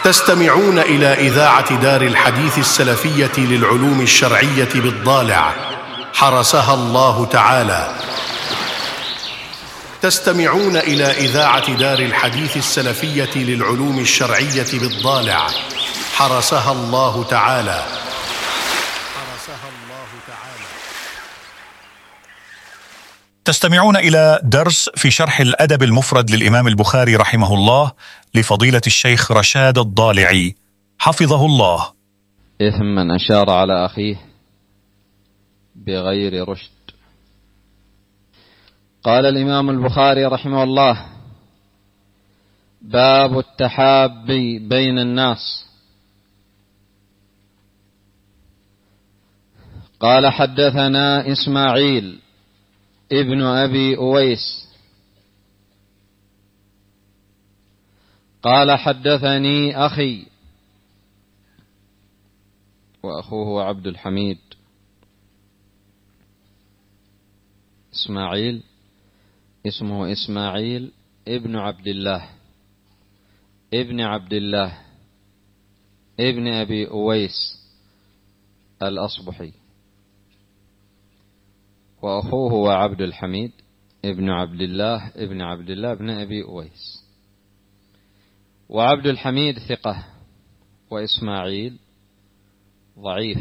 تستمعون إلى إذاعة دار الحديث السلفية للعلوم الشرعية بالضالع حرسها الله تعالى. تستمعون إلى إذاعة دار الحديث السلفية للعلوم الشرعية بالضالع حرسها الله تعالى. تستمعون إلى درس في شرح الأدب المفرد للإمام البخاري رحمه الله لفضيلة الشيخ رشاد الضالعي حفظه الله. إثم من أشار على أخيه بغير رشد. قال الإمام البخاري رحمه الله: باب التحابي بين الناس. قال: حدثنا إسماعيل ابن أبي أويس قال: حدثني أخي، وأخوه عبد الحميد. إسماعيل اسمه إسماعيل ابن عبد الله ابن عبد الله ابن أبي أويس الأصبحي، وأخوه هو عبد الحميد ابن عبد الله ابن عبد الله ابن أبي أويس. وعبد الحميد ثقة، وإسماعيل ضعيف.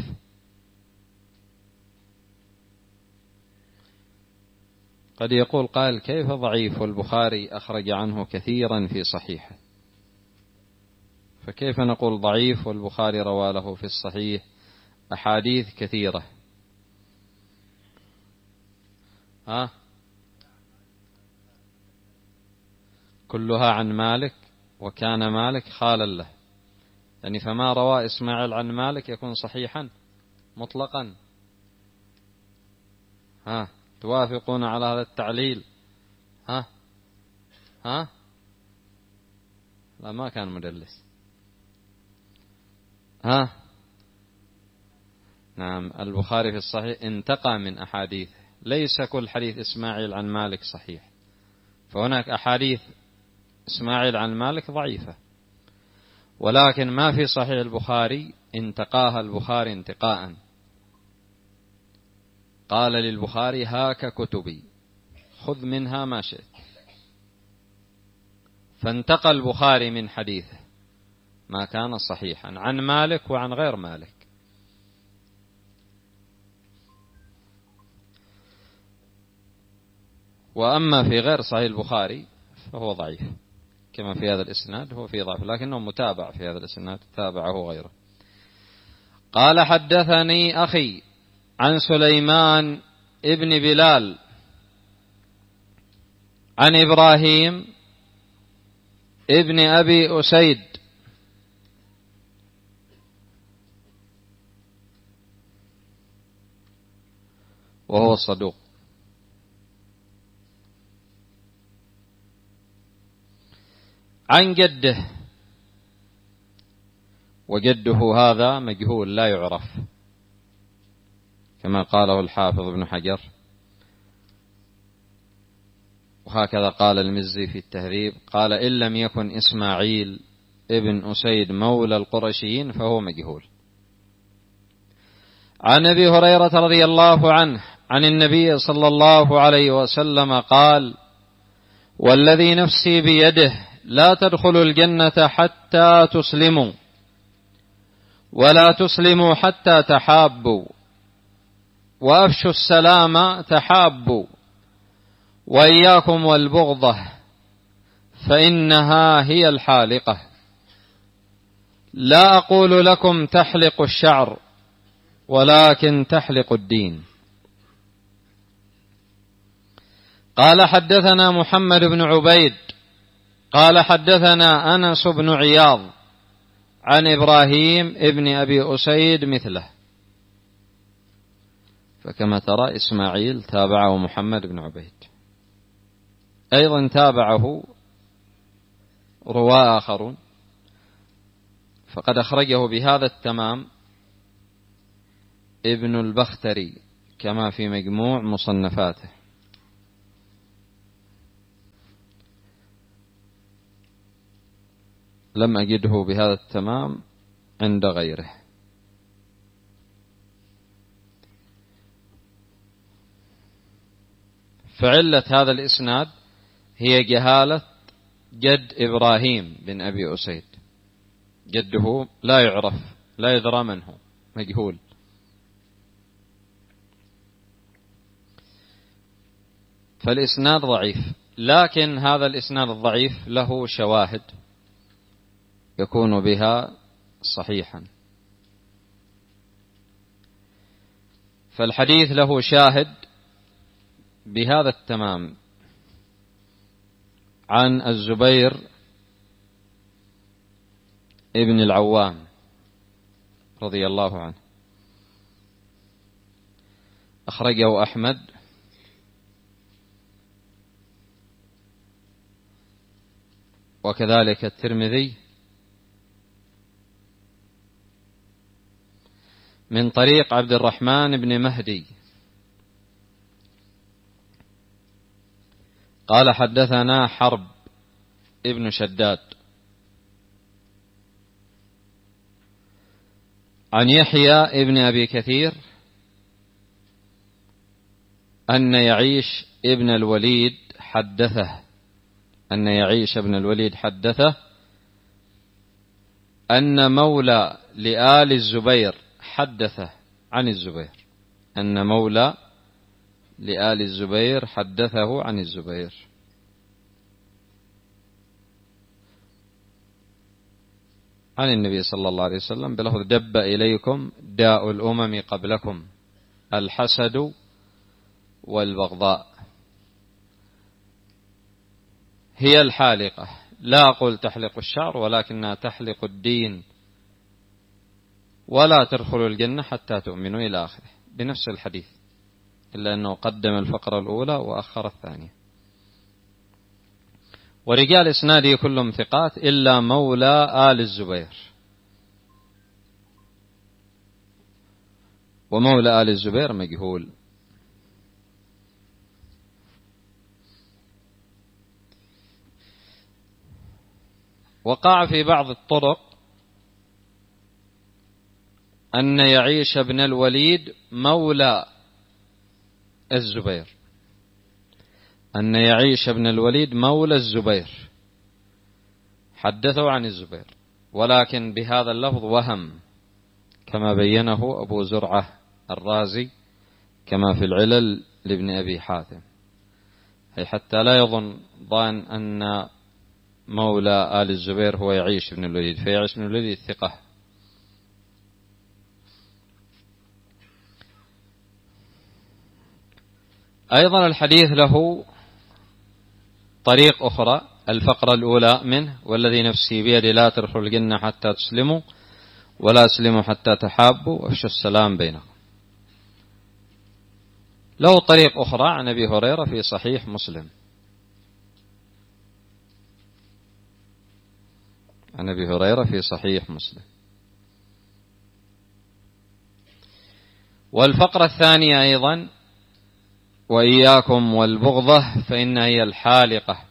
قد يقول قائل: كيف ضعيف والبخاري أخرج عنه كثيرا في صحيحه؟ فكيف نقول ضعيف والبخاري روى له في الصحيح أحاديث كثيرة؟ كلها عن مالك، وكان مالك خالا له، يعني فما روى إسماعيل عن مالك يكون صحيحا مطلقا. توافقون على هذا التعليل؟ لا، ما كان مدلس. نعم، البخاري في الصحيح انتقى من أحاديث، ليس كل حديث إسماعيل عن مالك صحيح، فهناك أحاديث إسماعيل عن مالك ضعيفة، ولكن ما في صحيح البخاري انتقاها البخاري انتقاء. قال للبخاري: هاك كتبي خذ منها ما شئت. فانتقى البخاري من حديثه ما كان صحيحا عن مالك وعن غير مالك. وأما في غير صحيح البخاري فهو ضعيف، كما في هذا الإسناد هو في ضعف، لكنه متابع في هذا الإسناد، تابعه غيره. قال: حدثني أخي عن سليمان ابن بلال عن إبراهيم ابن أبي أسيد وهو صدوق، عن جده، وجده هذا مجهول لا يعرف، كما قاله الحافظ ابن حجر، وهكذا قال المزي في التهذيب، قال: إن لم يكن إسماعيل ابن أسيد مولى القرشيين فهو مجهول. عن أبي هريرة رضي الله عنه عن النبي صلى الله عليه وسلم قال: والذي نفسي بيده لا تدخلوا الجنة حتى تسلموا، ولا تسلموا حتى تحابوا، وأفشوا السلام تحابوا، وإياكم والبغضة فإنها هي الحالقة. لا أقول لكم تحلق الشعر، ولكن تحلق الدين. قال: حدثنا محمد بن عبيد قال: حدثنا أنس بن عياض عن إبراهيم ابن أبي أسيد مثله. فكما ترى إسماعيل تابعه محمد بن عبيد، أيضا تابعه رواة آخرون، فقد أخرجه بهذا التمام ابن البختري كما في مجموع مصنفاته. لم أجده بهذا التمام عند غيره. فعلة هذا الإسناد هي جهالة جد إبراهيم بن أبي أسيد، جده لا يعرف، لا يدرى من هو، مجهول. فالإسناد ضعيف، لكن هذا الإسناد الضعيف له شواهد يكون بها صحيحا. فالحديث له شاهد بهذا التمام عن الزبير ابن العوام رضي الله عنه، أخرجه أحمد وكذلك الترمذي من طريق عبد الرحمن بن مهدي قال حدثنا حرب ابن شداد عن يحيى ابن أبي كثير أن يعيش ابن الوليد حدثه أن مولى لآل الزبير حدثه عن الزبير، أن مولى لآل الزبير حدثه عن الزبير. عن النبي صلى الله عليه وسلم بلفظ دب إليكم داء الأمم قبلكم الحسد والبغضاء، هي الحالقة، لا أقول تحلق الشعر ولكنها تحلق الدين، ولا تدخلوا الجنة حتى تؤمنوا إلى آخره بنفس الحديث، إلا أنه قدم الفقرة الأولى وأخر الثانية. ورجال إسناده كلهم ثقات إلا مولى آل الزبير، ومولى آل الزبير مجهول. وقع في بعض الطرق أن يعيش بن الوليد مولى الزبير، أن يعيش بن الوليد مولى الزبير حدثوا عن الزبير، ولكن بهذا اللفظ وهم كما بينه أبو زرعة الرازي كما في العلل لابن أبي حاتم، أي حتى لا يظن ظان أن مولى آل الزبير هو يعيش بن الوليد، فيعيش بن الوليد ثقة. أيضا الحديث له طريق أخرى، الفقرة الأولى منه والذي نفسي بيده لا تدخلوا الجنة حتى تسلموا ولا أسلموا حتى تحابوا وافشوا السلام بينكم. له طريق أخرى عن أبي هريرة في صحيح مسلم، عن أبي هريرة في صحيح مسلم. والفقرة الثانية أيضا وإياكم والبغضة فإنها هي الحالقة،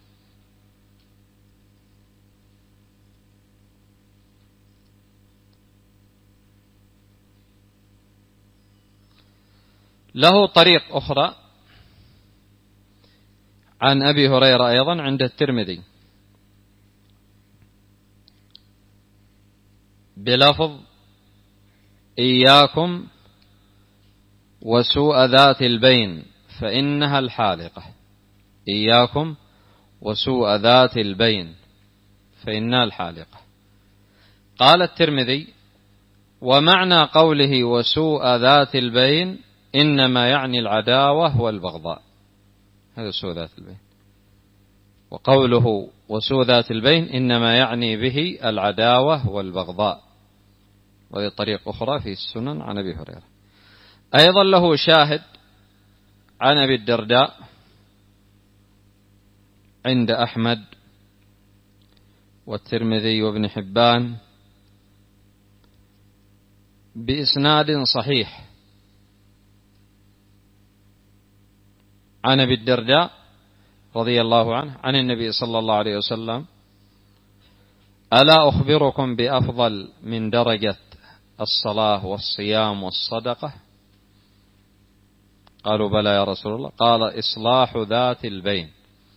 له طريق أخرى عن أبي هريرة أيضا عند الترمذي بلفظ إياكم وسوء ذات البين فإنها الحالقة، إياكم وسوء ذات البين فإنها الحالقة. قال الترمذي ومعنى قوله وسوء ذات البين إنما يعني العداوة والبغضاء، هذا سوء ذات البين، وقوله وسوء ذات البين إنما يعني به العداوة والبغضاء. وهي طريق أخرى في السنن عن أبي هريرة. أيضا له شاهد عن أبي الدرداء عند أحمد والترمذي وابن حبان بإسناد صحيح عن أبي الدرداء رضي الله عنه عن النبي صلى الله عليه وسلم ألا أخبركم بأفضل من درجة الصلاة والصيام والصدقة؟ قالوا بلى يا رسول الله. قال إصلاح ذات البين،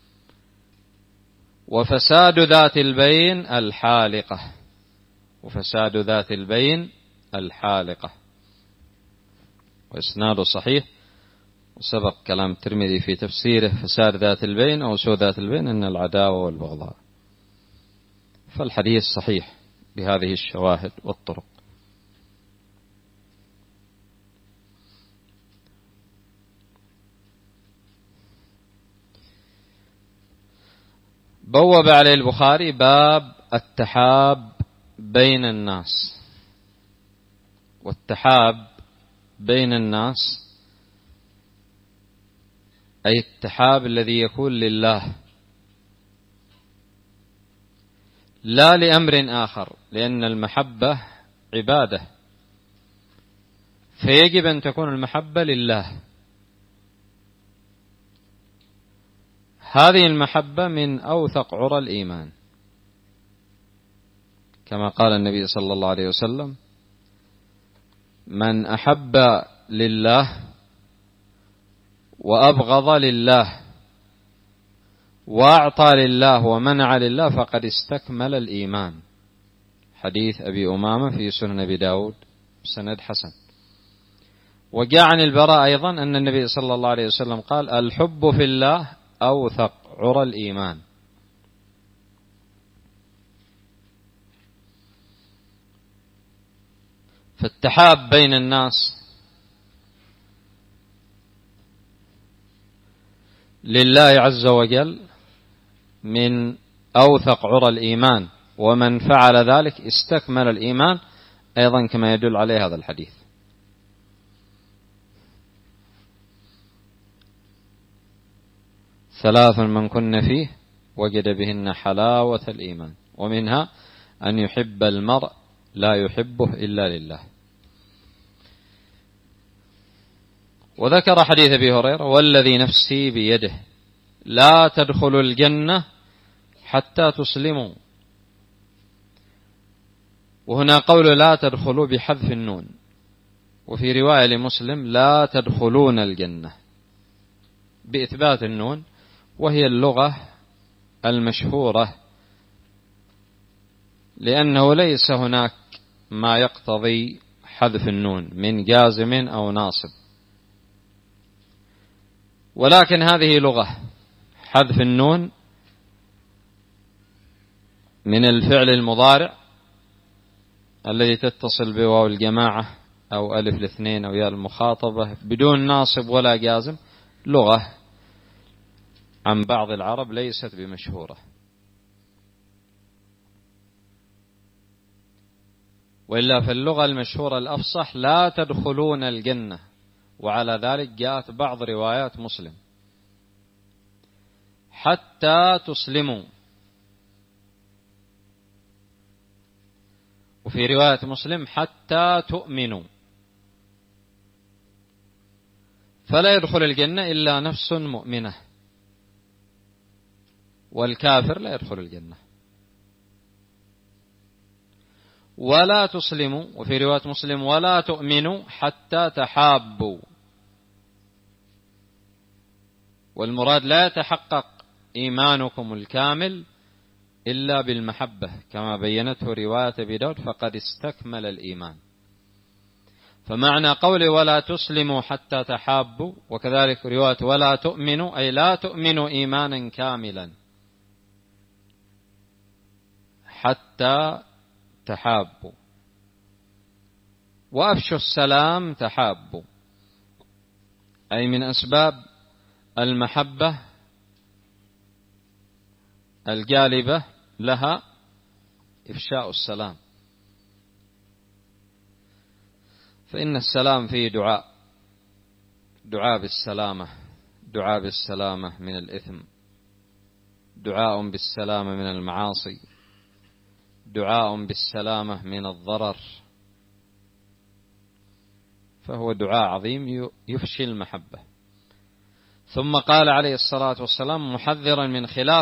وفساد ذات البين الحالقة، وفساد ذات البين الحالقة. وإسناده صحيح، وسبق كلام الترمذي في تفسيره فساد ذات البين أو سوء ذات البين أن العداوة والبغضاء. فالحديث صحيح بهذه الشواهد والطرق. بوب عليه البخاري باب التحاب بين الناس. والتحاب بين الناس أي التحاب الذي يكون لله لا لأمر آخر، لأن المحبة عبادة، فيجب أن تكون المحبة لله. هذه المحبة من أوثق عرى الإيمان، كما قال النبي صلى الله عليه وسلم: من أحب لله وأبغض لله وأعطى لله ومنع لله فقد استكمل الإيمان. حديث أبي أمامة في سنن أبي داود بسند حسن. وجاء عن البراء أيضا أن النبي صلى الله عليه وسلم قال: الحب في الله أوثق عرى الإيمان. فالتحاب بين الناس لله عز وجل من أوثق عرى الإيمان، ومن فعل ذلك استكمل الإيمان أيضا كما يدل عليه هذا الحديث. ثلاث من كن فيه وجد بهن حلاوة الإيمان، ومنها أن يحب المرء لا يحبه إلا لله. وذكر حديث أبي هريرة: والذي نفسي بيده لا تدخلوا الجنة حتى تسلموا. وهنا قول لا تدخلوا بحذف النون، وفي رواية لمسلم لا تدخلون الجنة بإثبات النون، وهي اللغة المشهورة، لأنه ليس هناك ما يقتضي حذف النون من جازم أو ناصب، ولكن هذه لغة حذف النون من الفعل المضارع الذي تتصل بواو الجماعة أو ألف الاثنين أو ياء المخاطبة بدون ناصب ولا جازم، لغة عن بعض العرب ليست بمشهورة. وإلا في اللغة المشهورة الأفصح لا تدخلون الجنة، وعلى ذلك جاءت بعض روايات مسلم حتى تسلموا، وفي رواية مسلم حتى تؤمنوا. فلا يدخل الجنة إلا نفس مؤمنة، والكافر لا يدخل الجنة. ولا تسلموا، وفي رواية مسلم ولا تؤمنوا حتى تحابوا. والمراد لا يتحقق إيمانكم الكامل إلا بالمحبة، كما بينته رواية أبي داود: فقد استكمل الإيمان. فمعنى قوله ولا تسلموا حتى تحابوا، وكذلك رواية ولا تؤمنوا أي لا تؤمنوا إيمانا كاملا حتى تحابوا. وأفشوا السلام تحابوا، أي من أسباب المحبة الجالبة لها إفشاء السلام، فإن السلام فيه دعاء بالسلامة، دعاء بالسلامة من الإثم، دعاء بالسلامة من المعاصي، دعاء بالسلامة من الضرر، فهو دعاء عظيم يفشي المحبة. ثم قال عليه الصلاة والسلام محذرا من خلاف